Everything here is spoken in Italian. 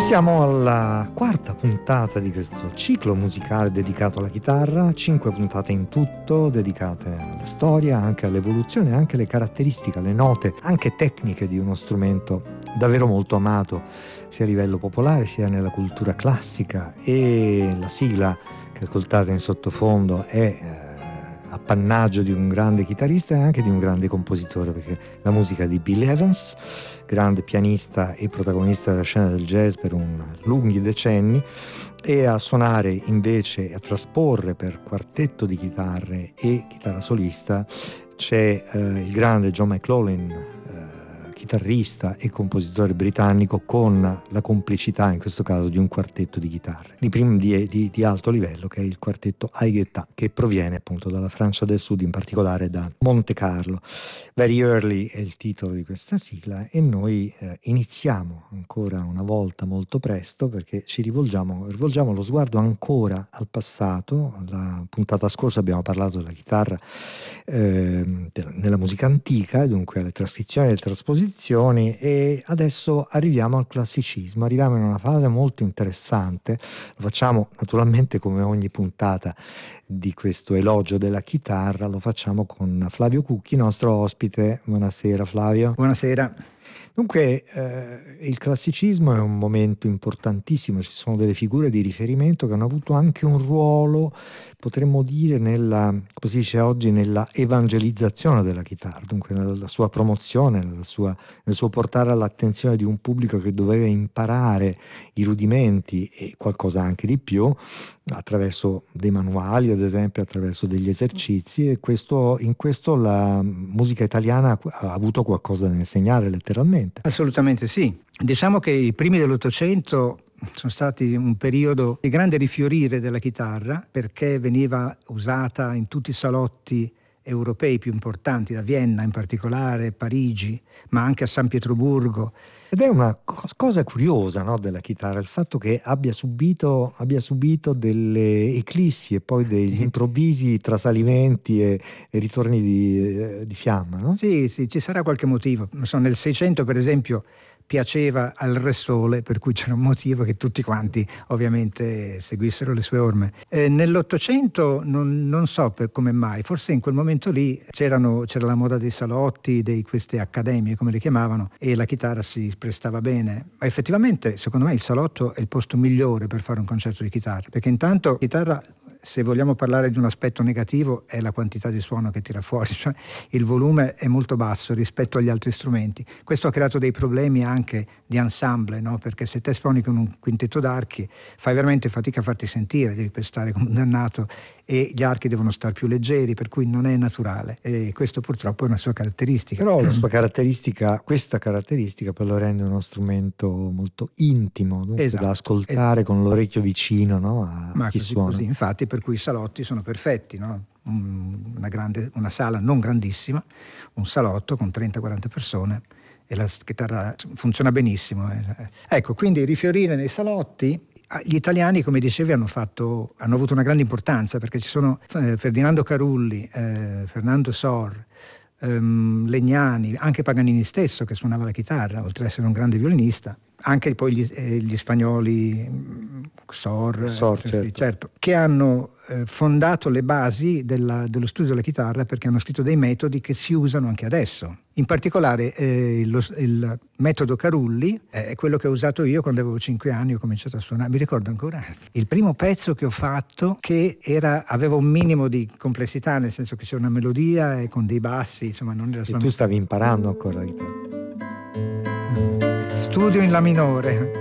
Siamo alla quarta puntata di questo ciclo musicale dedicato alla chitarra, 5 puntate in tutto dedicate alla storia, anche all'evoluzione, anche alle caratteristiche, alle note, anche tecniche di uno strumento davvero molto amato sia a livello popolare sia nella cultura classica, e la sigla che ascoltate in sottofondo è appannaggio di un grande chitarrista e anche di un grande compositore, perché la musica di Bill Evans, grande pianista e protagonista della scena del jazz per lunghi decenni, e a suonare invece, a trasporre per quartetto di chitarre e chitarra solista c'è il grande John McLaughlin, chitarrista e compositore britannico, con la complicità in questo caso di un quartetto di chitarre di alto livello, che è il quartetto Aigetta, che proviene appunto dalla Francia del Sud, in particolare da Monte Carlo. Very Early è il titolo di questa sigla, e noi iniziamo ancora una volta molto presto, perché rivolgiamo lo sguardo ancora al passato. La puntata scorsa abbiamo parlato della chitarra nella musica antica, dunque alle trascrizioni e alle trasposizioni, e adesso arriviamo al classicismo. Arriviamo in una fase molto interessante. Lo facciamo naturalmente, come ogni puntata di questo elogio della chitarra, lo facciamo con Flavio Cucchi, nostro ospite. Buonasera Flavio. Buonasera. Dunque il classicismo è un momento importantissimo, ci sono delle figure di riferimento che hanno avuto anche un ruolo, potremmo dire, come si dice oggi, nella evangelizzazione della chitarra, dunque nella sua promozione, nel suo portare all'attenzione di un pubblico che doveva imparare i rudimenti e qualcosa anche di più, attraverso dei manuali, ad esempio, attraverso degli esercizi, e in questo la musica italiana ha avuto qualcosa da insegnare, letteralmente. Assolutamente sì. Diciamo che i primi dell'Ottocento sono stati un periodo di grande rifiorire della chitarra, perché veniva usata in tutti i salotti europei più importanti, da Vienna in particolare, Parigi, ma anche a San Pietroburgo. Ed è una cosa curiosa, no, della chitarra, il fatto che abbia subito delle eclissi e poi degli improvvisi trasalimenti e ritorni di fiamma, no? Sì, ci sarà qualche motivo. Nel 600, per esempio, piaceva al Re Sole, per cui c'era un motivo che tutti quanti ovviamente seguissero le sue orme. Nell'Ottocento non so per come mai, forse in quel momento lì c'era la moda dei salotti, di queste accademie come le chiamavano, e la chitarra si prestava bene. Ma effettivamente secondo me il salotto è il posto migliore per fare un concerto di chitarra, perché intanto chitarra, se vogliamo parlare di un aspetto negativo, è la quantità di suono che tira fuori, cioè il volume è molto basso rispetto agli altri strumenti. Questo ha creato dei problemi anche di ensemble, no? Perché se te suoni con un quintetto d'archi fai veramente fatica a farti sentire, devi pestare come un dannato, e gli archi devono stare più leggeri, per cui non è naturale, e questo purtroppo è una sua caratteristica. Però questa caratteristica poi lo rende uno strumento molto intimo, dunque esatto, da ascoltare con l'orecchio vicino, no, a chi suona. Così, infatti, per cui i salotti sono perfetti, no? Una sala non grandissima, un salotto con 30-40 persone, e la chitarra funziona benissimo. Ecco, quindi rifiorire nei salotti. Gli italiani, come dicevi, hanno avuto una grande importanza, perché ci sono Ferdinando Carulli, Fernando Sor, Legnani, anche Paganini stesso, che suonava la chitarra, oltre ad essere un grande violinista. Anche poi gli spagnoli, Sor, certo, che hanno fondato le basi dello studio della chitarra, perché hanno scritto dei metodi che si usano anche adesso. In particolare il metodo Carulli è quello che ho usato io quando avevo 5 anni, ho cominciato a suonare. Mi ricordo ancora il primo pezzo che ho fatto, che aveva un minimo di complessità, nel senso che c'era una melodia e con dei bassi, insomma non era solamente... E tu stavi imparando ancora la chitarra? Studio in La minore.